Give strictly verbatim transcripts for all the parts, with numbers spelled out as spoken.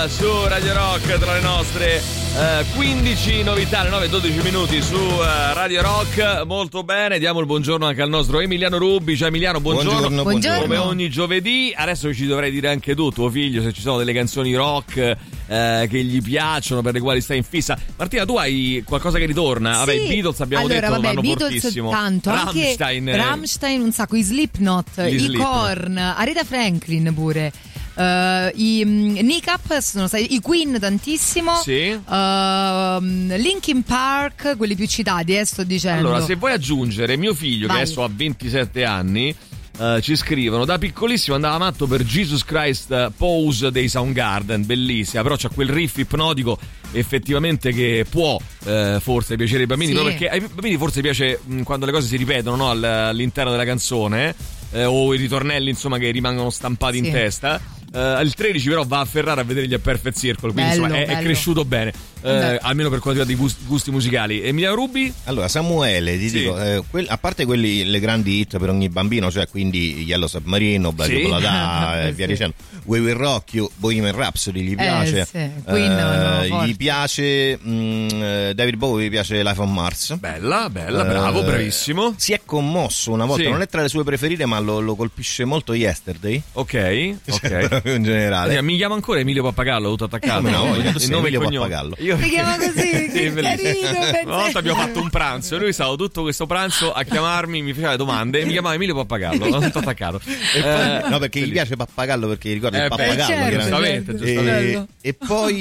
su Radio Rock, tra le nostre uh, quindici novità, le nove e dodici minuti su uh, Radio Rock. Molto bene, diamo il buongiorno anche al nostro Emiliano Rubi. Ciao Emiliano, buongiorno. Buongiorno, buongiorno. Come ogni giovedì, adesso ci dovrai dire anche tu, tuo figlio, se ci sono delle canzoni rock eh, che gli piacciono, per le quali stai in fissa. Martina, tu hai qualcosa che ritorna? Sì. Vabbè, i Beatles abbiamo allora, detto vabbè, vanno Beatles fortissimo. Tanto, Rammstein, anche Rammstein un sacco, i Slipknot, Gli i Slipknot. Korn, Aretha Franklin pure. Uh, i um, Nick Up sono stati, i Queen tantissimo, sì. uh, Linkin Park, quelli più citati, eh, sto dicendo. Allora, se vuoi aggiungere, mio figlio Vai. che adesso ha ventisette anni, uh, ci scrivono, da piccolissimo andava matto per Jesus Christ uh, Pose dei Soundgarden, bellissima, però c'ha quel riff ipnotico effettivamente che può uh, forse piacere ai bambini, Sì. no? Perché ai bambini forse piace mh, quando le cose si ripetono, no? All- all'interno della canzone, eh, o i ritornelli insomma che rimangono stampati Sì. in testa. Uh, il tredici però va a Ferrara a vedere gli A Perfect Circle, quindi Bello, insomma è, è bello. cresciuto bene, uh, almeno per quanto riguarda i gusti, gusti musicali. Emiliano Rubi? Allora, Samuele, ti Sì. dico, eh, quel- a parte quelli, le grandi hit per ogni bambino, cioè quindi Yellow Submarine, Black Sì. Bladà e Sì. via dicendo, We Will Rock You, Bohemian Rhapsody gli piace, sì. Queen Eh, vanno gli forti. piace mh, eh, David Bowie, gli piace Life on Mars. Bella, bella, Eh, bravo, bravissimo. Si è commosso una volta, Sì. non è tra le sue preferite, ma lo, lo colpisce molto Yesterday. Ok, ok. Cioè, proprio in generale. Mi chiama ancora Emilio Pappagallo, tutto attaccato. come no, il tu sei nome e il Emilio cognome. Pappagallo. Io... Si chiama così, Sì, che bellissimo. carino, pensa- Una volta abbiamo fatto un pranzo e lui stava tutto questo pranzo a chiamarmi, mi faceva le domande e mi chiamava Emilio Pappagallo, tutto attaccato. Eh, No, perché gli piace Pappagallo, perché ricorda Eh, il beh, pappagallo. certo, chiaramente. giustamente, certo. giustamente. E, e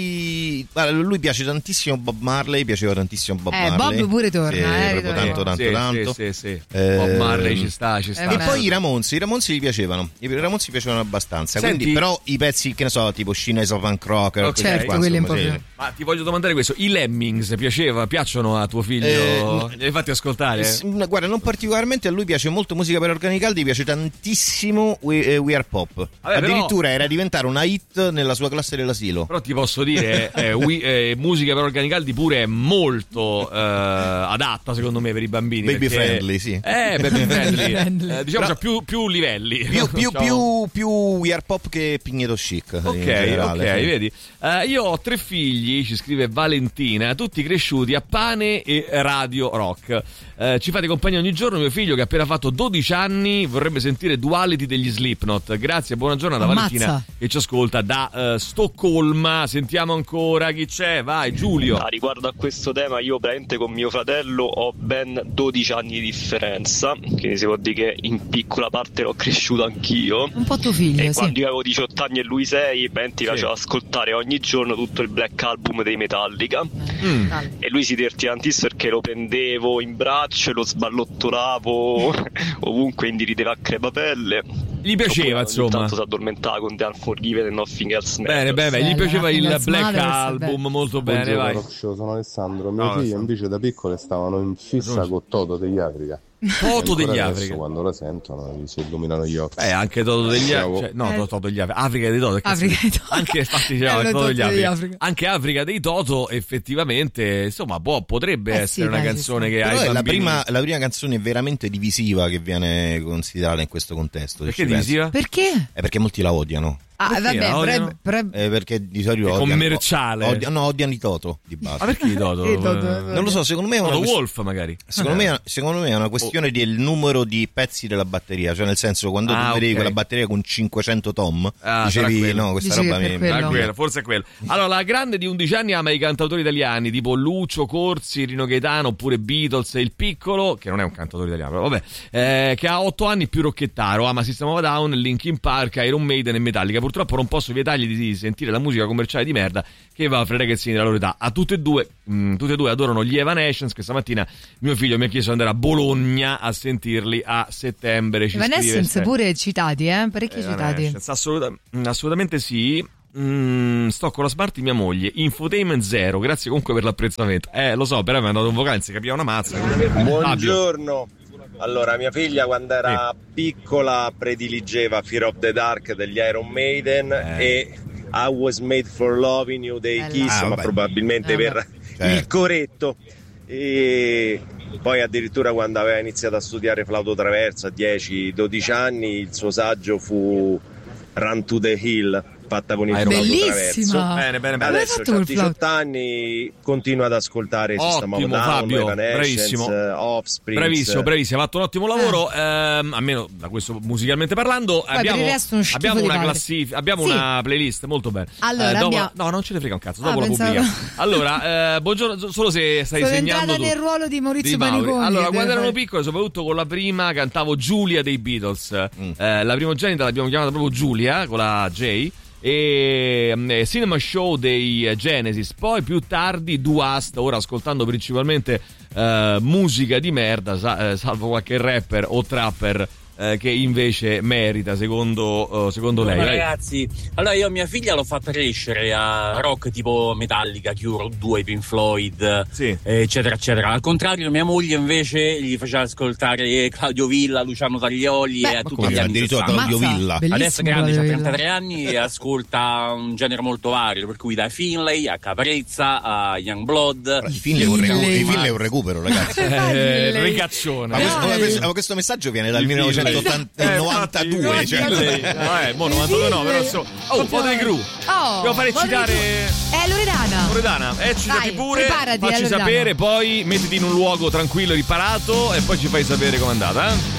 poi guarda, lui piace tantissimo Bob Marley, piaceva tantissimo Bob Eh, Marley. Bob pure torna, Sì, eh, proprio ritorna. tanto tanto sì, tanto. Sì, sì, sì. Eh, Bob Marley ci sta, ci sta. eh, E beh. poi i Ramones, i Ramones gli piacevano. I Ramones gli piacevano abbastanza. Senti- Quindi, però i pezzi, che ne so, tipo Shiners of Punk Rocker, Ok. questi Certo, qua, quelli insomma, un po' sì. più. Ma ti voglio domandare questo, i Lemmings piaceva, piacciono a tuo figlio? Eh, Li hai fatti ascoltare? Eh, sì, guarda, non particolarmente, a lui piace molto musica per organi caldi, piace tantissimo We, eh, We Are Pop. Vabbè, Addirittura però- era diventare una hit nella sua classe dell'asilo. Però ti posso dire, eh, we- eh, musica per organi caldi pure è molto eh, adatta secondo me per i bambini. Baby perché- friendly, sì. Eh, baby friendly. friendly. Eh, diciamo Però- c'ha più, più livelli. Più, più, Diciamo- più, più We Are Pop che Pigneto Chic. in Ok, generale, ok, sì. vedi. Eh, io ho tre figli, ci scrive Valentina, tutti cresciuti a pane e radio rock. Eh, ci fate compagnia ogni giorno. Mio figlio, che ha appena fatto dodici anni, vorrebbe sentire Duality degli Slipknot. Grazie, buona giornata, Ammazza. Valentina, che ci ascolta da eh, Stoccolma. Sentiamo ancora chi c'è. Vai, Giulio. Ah, riguardo a questo tema, io praticamente con mio fratello ho ben dodici anni di differenza, quindi si può dire che in piccola parte l'ho cresciuto anch'io. Un po' tuo figlio, E sì. quando io avevo diciotto anni e lui sei, praticamente Sì. faceva ascoltare ogni giorno tutto il Black Album dei Metallica. Mm. Dai. E lui si divertiva tantissimo perché lo prendevo in braccio e lo sballottolavo ovunque, quindi rideva a crepapelle. Gli piaceva, Oppure insomma. ogni tanto si addormentava con The Unforgiven e Nothing Else Bene, Matters. bene, bene, gli Bella, piaceva il Happiness Black Mothers, Album, beh. molto bene, Buongiorno, vai. Rock Show, sono Alessandro. Mio No, figlio Alessandro. invece da piccole stavano in fissa Giusto. con Toto degli Africa. Toto E ancora degli adesso, Africa. quando la sentono gli si illuminano gli occhi. Eh, anche Toto degli Bravo. Africa, cioè, no, Eh. Toto degli Africa, Africa dei Toto, che cazzo Africa di- dei Toto. anche infatti Eh, diciamo, lo Toto degli Toto degli Africa. Africa. Anche Africa dei Toto effettivamente, insomma, può, potrebbe Eh sì, essere una dai, ci canzone sta. che Però ai è la bambini. prima, la prima canzone veramente divisiva che viene considerata in questo contesto. se Perché ci pensi. divisiva? Perché? È perché molti la odiano. Ah, Perché vabbè, la odiano? pre- pre- Eh, perché di solito È odiano, commerciale. odi- no, odiano i Toto di base. Ma perché Toto? Sì, Toto, Eh, Non lo so, secondo me è una Toto quest- Wolf magari. Secondo me, secondo me è una questione del numero di pezzi della batteria, cioè nel senso quando Ah, tu vedevi ok. quella batteria con cinquecento tom, Ah, sarà dicevi quello. no, questa Dicevi roba per mi... quello. Ah, quello, forse è quello. Allora, la grande di undici anni ama i cantautori italiani tipo Lucio Corsi, Rino Gaetano oppure Beatles. E il piccolo, che non è un cantautore italiano, però vabbè, eh, che ha otto anni, più rocchettaro, ama System of a Down, Linkin Park, Iron Maiden e Metallica. Purtroppo non posso vietargli di sentire la musica commerciale di merda che va fra i ragazzini della loro età. A tutte e due, mh, tutte e due adorano gli Evanescence, che stamattina mio figlio mi ha chiesto di andare a Bologna a sentirli a settembre. Ci Evanescence scrive- pure citati, eh? Parecchi citati. Evanescence, assoluta- assolutamente sì. Mm, sto con la smart di mia moglie. Infotainment zero. Grazie comunque per l'apprezzamento. Eh, lo so, però mi è andato un vocale, non si capiva una mazza. Fabio. Buongiorno. Allora, mia figlia quando era piccola prediligeva Fear of the Dark degli Iron Maiden Eh. e I Was Made for Loving You dei Bella. Kiss, Ah, ma vabbè. probabilmente Eh, per Certo. il coretto. E poi addirittura quando aveva iniziato a studiare flauto traverso a dieci dodici anni, il suo saggio fu Run to the Hill. fatta con il Iron flauto Bellissima. traverso. Bene, bene, bene. Come hai Adesso fatto c'ha col diciotto anni, continua ad ascoltare System of a Ottimo Down, Fabio, Evanescence, bravissimo. Offspring. Bravissimo, bravissimo, ha fatto un ottimo lavoro, ehm, almeno da questo musicalmente parlando. Poi abbiamo per il resto uno schifo abbiamo di una padre. classifica, abbiamo Sì. una playlist molto bella. Allora, dopo, abbiamo- no, non ce ne frega un cazzo, Ah, dopo la pensavo- pubblichiamo. Allora, eh, buongiorno, solo se stai Sono segnando entrata tu. nel ruolo di Maurizio Di Mauri. Paniconi. Allora, che quando deve erano fare- piccoli, soprattutto con la prima, cantavo Giulia dei Beatles. Mm. Eh, la primogenita l'abbiamo chiamata proprio Giulia, con la J. E mm, Cinema Show dei eh, Genesis. Poi più tardi Duast, ora ascoltando principalmente eh, musica di merda, sa- eh, salvo qualche rapper o trapper eh, che invece merita, secondo, eh, secondo lei. Ma Lei- ragazzi, allora io mia figlia l'ho fatta crescere a rock tipo Metallica, Cure, due, Pink Floyd, Sì. eccetera, eccetera. Al contrario, mia moglie invece gli faceva ascoltare Claudio Villa, Luciano Taglioli Beh, e ma a tutti come gli anni addirittura sessanta. Claudio Ammazza, Villa. bellissimo Adesso è grande, ha Claudio Villa. trentatré anni e ascolta un genere molto vario, per cui da Finlay a Caparezza a Youngblood. I film è un recu- Finlay. i film è un recupero, ragazzi. Eh, Lei- ricaccione. Ma questo, Dai. questo- questo messaggio viene dal Il Finlay. millenovecentonovantadue. Eh, cioè. Finlay. Eh, mo novantadue no, però so. Oh, un po' dei Gru. Oh, Devo fare Modern citare Crew. Eh, Loredana. Loredana, eccitati Dai, pure, preparati, facci eh, Loredana. sapere, poi mettiti in un luogo tranquillo, riparato e poi ci fai sapere com'è andata, eh?